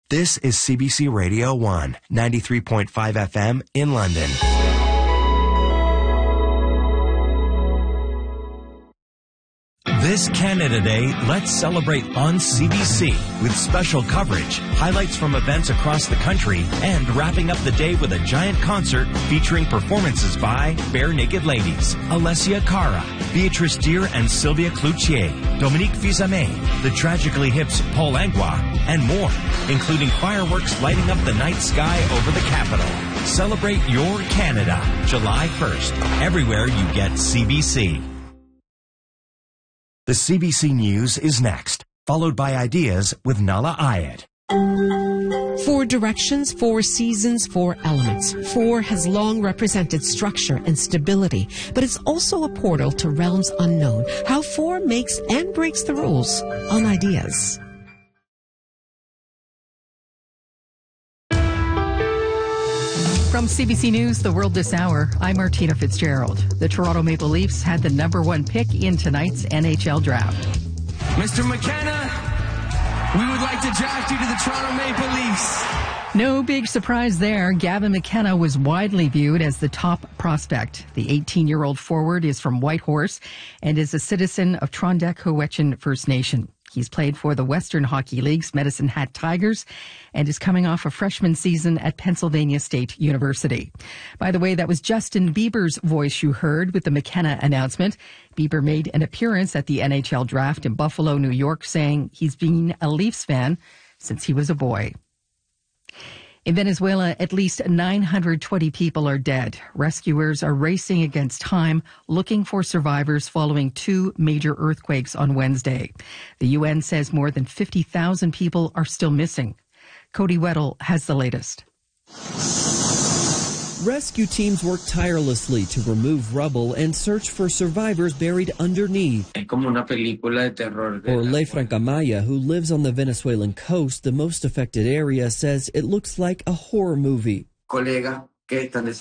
This is CBC Radio 1, 93.5 FM in London. This Canada Day, let's celebrate on CBC with special coverage, highlights from events across the country, and wrapping up the day with a giant concert featuring performances by Bare Naked Ladies, Alessia Cara, Beatrice Deer and Sylvia Cloutier, Dominique Fils-Aimé, the Tragically Hip's Paul Langlois, and more, including fireworks lighting up the night sky over the capital. Celebrate your Canada, July 1st, everywhere you get CBC. The CBC News is next, followed by Ideas with Nala Ayed. 4 directions, 4 seasons, 4 elements. 4 has long represented structure and stability, but it's also a portal to realms unknown. How 4 makes and breaks the rules on Ideas. From CBC News, The World This Hour, I'm Martina Fitzgerald. The Toronto Maple Leafs had the #1 pick in tonight's NHL draft. Mr. McKenna, we would like to draft you to the Toronto Maple Leafs. No big surprise there. Gavin McKenna was widely viewed as the top prospect. The 18-year-old forward is from Whitehorse and is a citizen of Trondeck-Howetchin First Nation. He's played for the Western Hockey League's Medicine Hat Tigers and is coming off a freshman season at Pennsylvania State University. By the way, that was Justin Bieber's voice you heard with the McKenna announcement. Bieber made an appearance at the NHL draft in Buffalo, New York, saying he's been a Leafs fan since he was a boy. In Venezuela, at least 920 people are dead. Rescuers are racing against time, looking for survivors following 2 major earthquakes on Wednesday. The UN says more than 50,000 people are still missing. Cody Weddle has the latest. Rescue teams work tirelessly to remove rubble and search for survivors buried underneath. Orle Francamaya, who lives on the Venezuelan coast, the most affected area, says it looks like a horror movie.